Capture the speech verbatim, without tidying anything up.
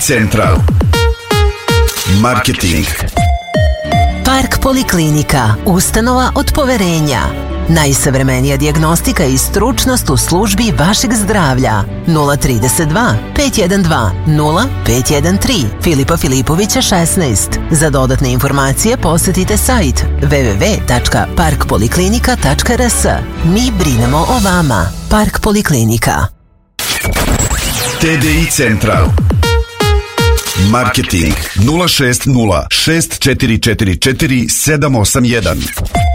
Central Marketing. Park Poliklinika, ustanova od poverenja. Najsavremenija dijagnostika i stručnost u službi vašeg zdravlja. nula tri dva, pet jedan dva, nula pet jedan tri, Filipa Filipovića šesnaest. Za dodatne informacije posetite sajt w w w tačka park poliklinika tačka r s. Mi brinemo o vama. Park Poliklinika. T D I Central Marketing nula šest nula šest četiri četiri četiri sedam osam jedan.